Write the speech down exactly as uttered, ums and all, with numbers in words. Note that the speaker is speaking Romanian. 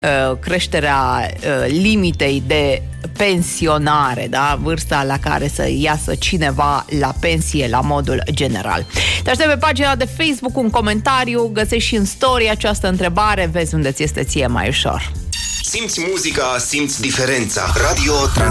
uh, creșterea uh, limitei de pensionare, da? Vârsta la care să iasă cineva la pensie la modul general. Te aștept pe pagina de Facebook un comentariu, găsești și în story această întrebare, vezi unde ți este ție mai ușor. Simți muzica, simți diferența. Radio Trans